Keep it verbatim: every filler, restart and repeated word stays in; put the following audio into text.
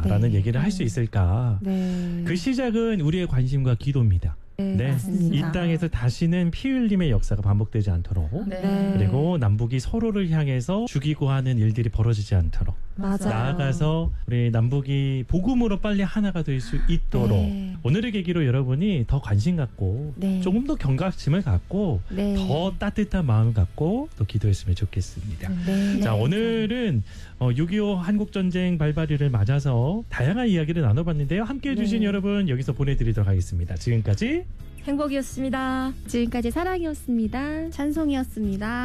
네. 얘기를 할 수 있을까? 네. 그 시작은 우리의 관심과 기도입니다. 네, 네, 맞습니다. 이 땅에서 다시는 피 흘림의 역사가 반복되지 않도록 네. 네. 그리고 남북이 서로를 향해서 죽이고 하는 일들이 벌어지지 않도록 맞아요. 나아가서 우리 남북이 복음으로 빨리 하나가 될 수 있도록 네. 오늘의 계기로 여러분이 더 관심 갖고 네. 조금 더 경각심을 갖고 네. 더 따뜻한 마음을 갖고 또 기도했으면 좋겠습니다. 네. 자, 네. 오늘은 어, 육이오 한국전쟁 발발일을 맞아서 다양한 이야기를 나눠봤는데요. 함께해 주신 네. 여러분 여기서 보내드리도록 하겠습니다. 지금까지 행복이었습니다. 지금까지 사랑이었습니다. 찬송이었습니다.